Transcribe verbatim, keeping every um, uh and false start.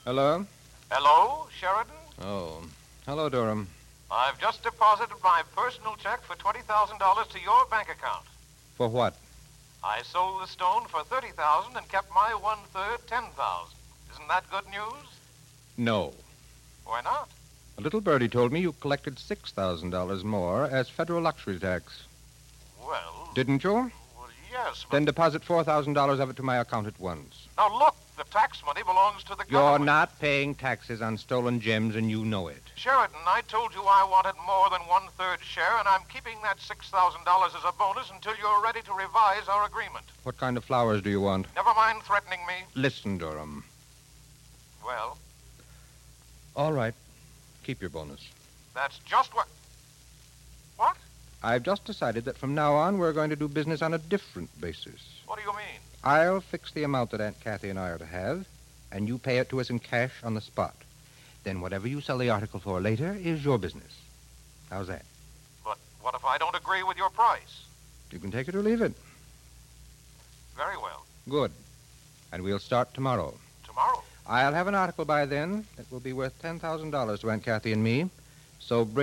Hello? Hello, Sheridan? Oh. Hello, Durham. I've just deposited my personal check for twenty thousand dollars to your bank account. For what? I sold the stone for thirty thousand dollars and kept my one-third, ten thousand dollars. Isn't that good news? No. Why not? A little birdie told me you collected six thousand dollars more as federal luxury tax. Well... Didn't you? Well, yes, but... Then deposit four thousand dollars of it to my account at once. Now, look, the tax money belongs to the You're government. not paying taxes on stolen gems, and you know it. Sheridan, I told you I wanted more than one-third share, and I'm keeping that six thousand dollars as a bonus until you're ready to revise our agreement. What kind of flowers do you want? Never mind threatening me. Listen, Durham. Well, All right. Keep your bonus. that's just what... What? I've just decided that from now on we're going to do business on a different basis. What do you mean? I'll fix the amount that Aunt Kathy and I are to have, and you pay it to us in cash on the spot. Then whatever you sell the article for later is your business. How's that? But what if I don't agree with your price? You can take it or leave it. Very well. Good. And we'll start tomorrow. Tomorrow? I'll have an article by then that will be worth ten thousand dollars to Aunt Kathy and me. So bring